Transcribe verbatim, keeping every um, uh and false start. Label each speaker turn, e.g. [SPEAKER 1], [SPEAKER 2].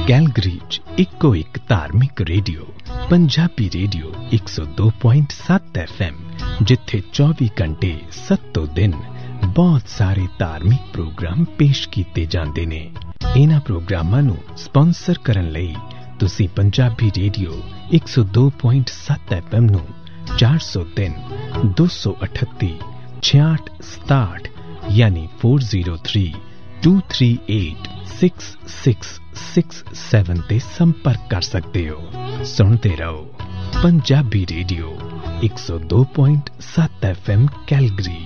[SPEAKER 1] Calgary 'ਚ ਇੱਕੋ ਇੱਕ ਧਾਰਮਿਕ ਰੇਡੀਓ ਪੰਜਾਬੀ ਰੇਡੀਓ ਇੱਕ ਸੌ ਦੋ ਪੁਆਇੰਟ ਸੱਤ ਐਫ ਐਮ, ਜਿੱਥੇ ਚੌਵੀ ਘੰਟੇ ਸੱਤੋਂ ਦਿਨ ਬਹੁਤ ਸਾਰੇ ਧਾਰਮਿਕ ਪ੍ਰੋਗਰਾਮ ਪੇਸ਼ ਕੀਤੇ ਜਾਂਦੇ ਨੇ। ਇਹਨਾਂ ਪ੍ਰੋਗਰਾਮਾਂ ਨੂੰ ਸਪਾਂਸਰ ਕਰਨ ਲਈ ਤੁਸੀਂ ਪੰਜਾਬੀ ਰੇਡੀਓ ਇੱਕ ਸੌ ਦੋ ਪੁਆਇੰਟ ਸੱਤ ਐਫ ਐਮ ਨੂੰ ਚਾਰ ਸੌ ਤਿੰਨ ਦੋ ਸੌ ਅਠੱਤੀ ਛਿਆਹਠ ਸਤਾਹਠ ਯਾਨੀ ਚਾਰ ਸੌ ਤਿੰਨ ਦੋ ਤਿੰਨ ਅੱਠ ਛੇ ਛੇ ਛੇ ਸੱਤ ਤੇ ਸੰਪਰਕ ਕਰ ਸਕਦੇ ਹੋ। ਸੁਣਦੇ ਰਹੋ ਪੰਜਾਬੀ ਰੇਡੀਓ ਇੱਕ ਸੌ ਦੋ ਪੁਆਇੰਟ ਸੱਤ ਐਫ ਐਮ ਕੈਲਗਰੀ।